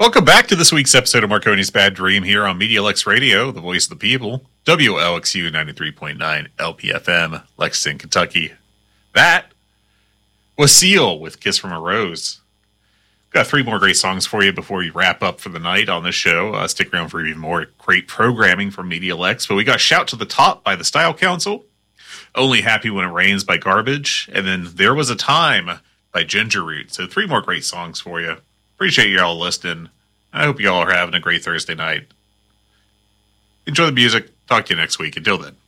Welcome back to this week's episode of Marconi's Bad Dream here on MediaLex Radio, the voice of the people, WLXU 93.9 LPFM, Lexington, Kentucky. That was Seal with Kiss from a Rose. Got three more great songs for you before we wrap up for the night on this show. Stick around for even more great programming from MediaLex. But we got Shout to the Top by the Style Council, Only Happy When It Rains by Garbage, and then There Was a Time by Ginger Root. So three more great songs for you. Appreciate you all listening. I hope you all are having a great Thursday night. Enjoy the music. Talk to you next week. Until then.